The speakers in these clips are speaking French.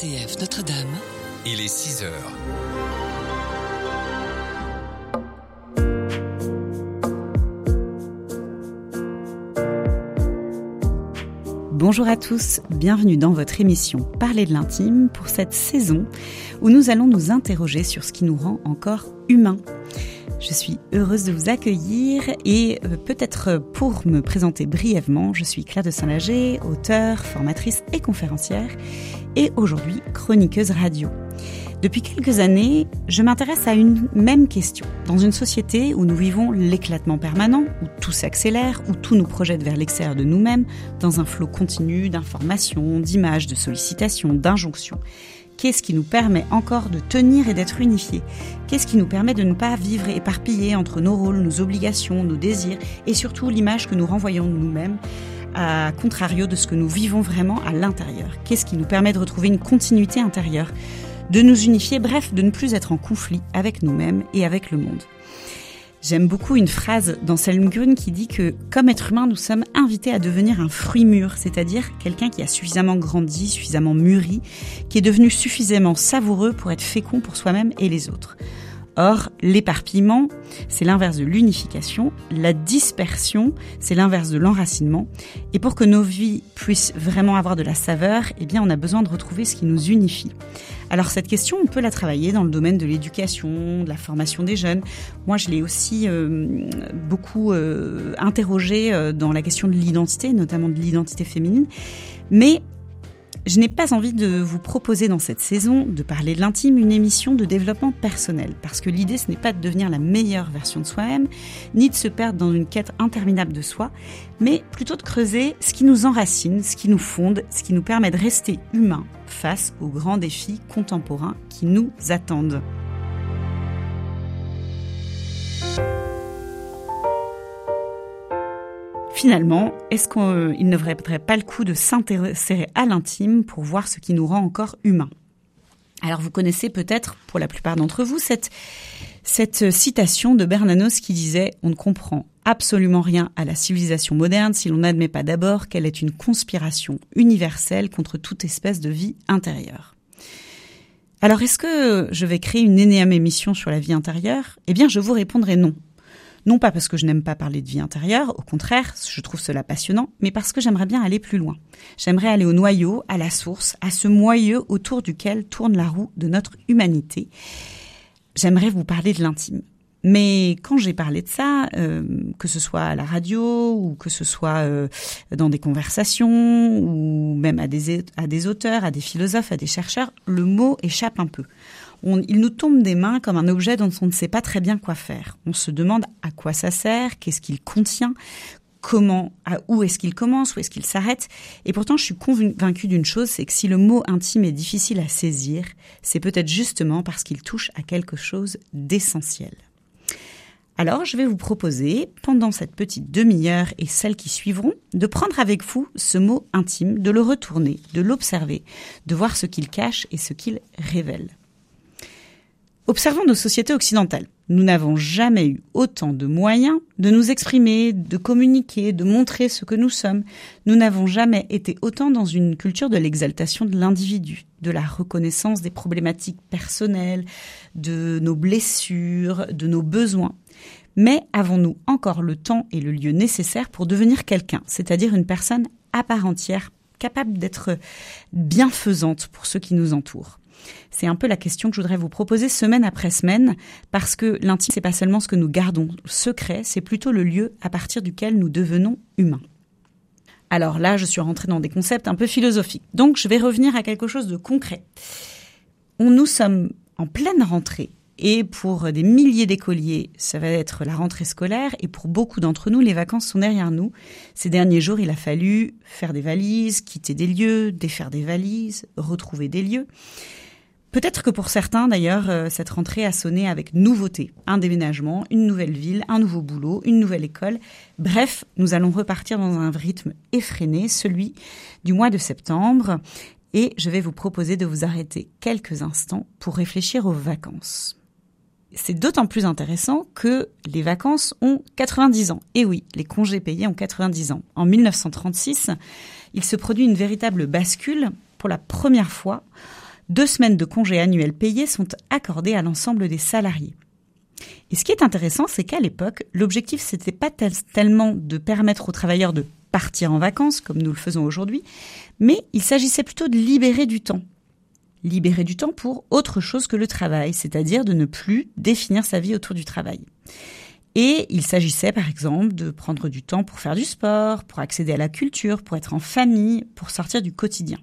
RCF Notre-Dame. Il est 6 heures. Bonjour à tous, bienvenue dans votre émission Parler de l'intime pour cette saison où nous allons nous interroger sur ce qui nous rend encore humains. Je suis heureuse de vous accueillir et peut-être pour me présenter brièvement, je suis Claire de Saint-Lager, auteure, formatrice et conférencière et aujourd'hui chroniqueuse radio. Depuis quelques années, je m'intéresse à une même question. Dans une société où nous vivons l'éclatement permanent, où tout s'accélère, où tout nous projette vers l'extérieur de nous-mêmes, dans un flot continu d'informations, d'images, de sollicitations, d'injonctions, qu'est-ce qui nous permet encore de tenir et d'être unifiés ? Qu'est-ce qui nous permet de ne pas vivre éparpillés entre nos rôles, nos obligations, nos désirs et surtout l'image que nous renvoyons de nous-mêmes à contrario de ce que nous vivons vraiment à l'intérieur ? Qu'est-ce qui nous permet de retrouver une continuité intérieure ? De nous unifier, bref, de ne plus être en conflit avec nous-mêmes et avec le monde. J'aime beaucoup une phrase d'Anselm Grün qui dit que, comme être humain, nous sommes invités à devenir un fruit mûr, c'est-à-dire quelqu'un qui a suffisamment grandi, suffisamment mûri, qui est devenu suffisamment savoureux pour être fécond pour soi-même et les autres. Or, l'éparpillement, c'est l'inverse de l'unification, la dispersion, c'est l'inverse de l'enracinement. Et pour que nos vies puissent vraiment avoir de la saveur, eh bien, on a besoin de retrouver ce qui nous unifie. Alors cette question, on peut la travailler dans le domaine de l'éducation, de la formation des jeunes. Moi, je l'ai aussi beaucoup interrogée dans la question de l'identité, notamment de l'identité féminine. Mais je n'ai pas envie de vous proposer dans cette saison de parler de l'intime, une émission de développement personnel. Parce que l'idée, ce n'est pas de devenir la meilleure version de soi-même, ni de se perdre dans une quête interminable de soi, mais plutôt de creuser ce qui nous enracine, ce qui nous fonde, ce qui nous permet de rester humains face aux grands défis contemporains qui nous attendent. Finalement, est-ce qu'il ne vaudrait pas le coup de s'intéresser à l'intime pour voir ce qui nous rend encore humains ? Alors vous connaissez peut-être, pour la plupart d'entre vous, cette citation de Bernanos qui disait « On ne comprend absolument rien à la civilisation moderne si l'on n'admet pas d'abord qu'elle est une conspiration universelle contre toute espèce de vie intérieure ». Alors est-ce que je vais créer une énième émission sur la vie intérieure ? Eh bien je vous répondrai non. Non pas parce que je n'aime pas parler de vie intérieure, au contraire, je trouve cela passionnant, mais parce que j'aimerais bien aller plus loin. J'aimerais aller au noyau, à la source, à ce moyeu autour duquel tourne la roue de notre humanité. J'aimerais vous parler de l'intime. Mais quand j'ai parlé de ça, que ce soit à la radio ou que ce soit dans des conversations ou même à des auteurs, à des philosophes, à des chercheurs, le mot échappe un peu. Il nous tombe des mains comme un objet dont on ne sait pas très bien quoi faire. On se demande à quoi ça sert, qu'est-ce qu'il contient, où est-ce qu'il commence, où est-ce qu'il s'arrête. Et pourtant, je suis convaincue d'une chose, c'est que si le mot intime est difficile à saisir, c'est peut-être justement parce qu'il touche à quelque chose d'essentiel. Alors, je vais vous proposer, pendant cette petite demi-heure et celles qui suivront, de prendre avec vous ce mot intime, de le retourner, de l'observer, de voir ce qu'il cache et ce qu'il révèle. Observons nos sociétés occidentales. Nous n'avons jamais eu autant de moyens de nous exprimer, de communiquer, de montrer ce que nous sommes. Nous n'avons jamais été autant dans une culture de l'exaltation de l'individu, de la reconnaissance des problématiques personnelles, de nos blessures, de nos besoins. Mais avons-nous encore le temps et le lieu nécessaires pour devenir quelqu'un, c'est-à-dire une personne à part entière, capable d'être bienfaisante pour ceux qui nous entourent ? C'est un peu la question que je voudrais vous proposer semaine après semaine, parce que l'intime, c'est pas seulement ce que nous gardons secret, c'est plutôt le lieu à partir duquel nous devenons humains. Alors là, je suis rentrée dans des concepts un peu philosophiques, donc je vais revenir à quelque chose de concret. Nous sommes en pleine rentrée, et pour des milliers d'écoliers, ça va être la rentrée scolaire, et pour beaucoup d'entre nous, les vacances sont derrière nous. Ces derniers jours, il a fallu faire des valises, quitter des lieux, défaire des valises, retrouver des lieux. Peut-être que pour certains, d'ailleurs, cette rentrée a sonné avec nouveauté. Un déménagement, une nouvelle ville, un nouveau boulot, une nouvelle école. Bref, nous allons repartir dans un rythme effréné, celui du mois de septembre. Et je vais vous proposer de vous arrêter quelques instants pour réfléchir aux vacances. C'est d'autant plus intéressant que les vacances ont 90 ans. Et oui, les congés payés ont 90 ans. En 1936, il se produit une véritable bascule pour la première fois. 2 semaines de congés annuels payés sont accordées à l'ensemble des salariés. Et ce qui est intéressant, c'est qu'à l'époque, l'objectif, c'était pas tellement de permettre aux travailleurs de partir en vacances, comme nous le faisons aujourd'hui, mais il s'agissait plutôt de libérer du temps. Libérer du temps pour autre chose que le travail, c'est-à-dire de ne plus définir sa vie autour du travail. Et il s'agissait par exemple de prendre du temps pour faire du sport, pour accéder à la culture, pour être en famille, pour sortir du quotidien.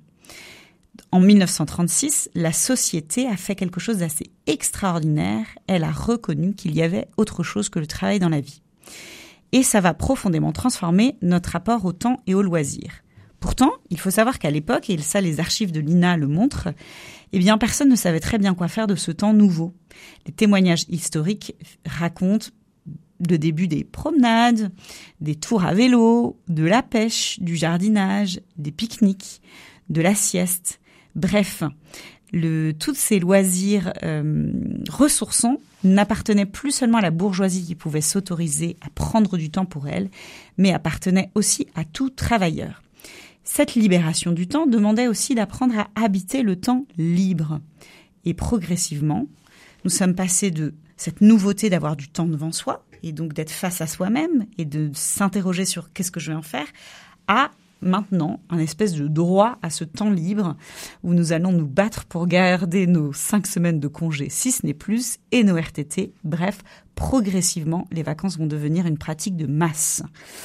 En 1936, la société a fait quelque chose d'assez extraordinaire. Elle a reconnu qu'il y avait autre chose que le travail dans la vie. Et ça va profondément transformer notre rapport au temps et au loisir. Pourtant, il faut savoir qu'à l'époque, et ça les archives de l'INA le montrent, eh bien personne ne savait très bien quoi faire de ce temps nouveau. Les témoignages historiques racontent le début des promenades, des tours à vélo, de la pêche, du jardinage, des pique-niques, de la sieste. Bref, tous ces loisirs ressourçants n'appartenaient plus seulement à la bourgeoisie qui pouvait s'autoriser à prendre du temps pour elle, mais appartenaient aussi à tout travailleur. Cette libération du temps demandait aussi d'apprendre à habiter le temps libre. Et progressivement, nous sommes passés de cette nouveauté d'avoir du temps devant soi, et donc d'être face à soi-même, et de s'interroger sur qu'est-ce que je vais en faire, à maintenant un espèce de droit à ce temps libre où nous allons nous battre pour garder nos 5 semaines de congé, si ce n'est plus, et nos RTT. Bref, progressivement, les vacances vont devenir une pratique de masse.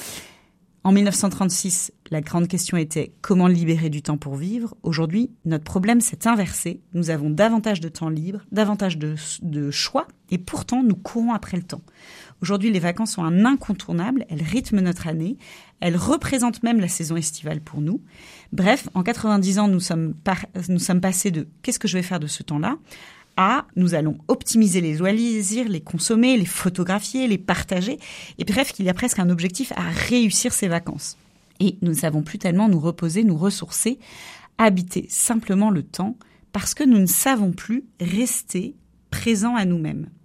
En 1936, la grande question était comment libérer du temps pour vivre. Aujourd'hui, notre problème s'est inversé. Nous avons davantage de temps libre, davantage de choix, et pourtant nous courons après le temps. Aujourd'hui, les vacances sont un incontournable, elles rythment notre année, elles représentent même la saison estivale pour nous. Bref, en 90 ans, nous sommes passés de « qu'est-ce que je vais faire de ce temps-là ?» à « nous allons optimiser les loisirs, les consommer, les photographier, les partager ». Et bref, qu'il y a presque un objectif à réussir ces vacances. Et nous ne savons plus tellement nous reposer, nous ressourcer, habiter simplement le temps, parce que nous ne savons plus rester présents à nous-mêmes.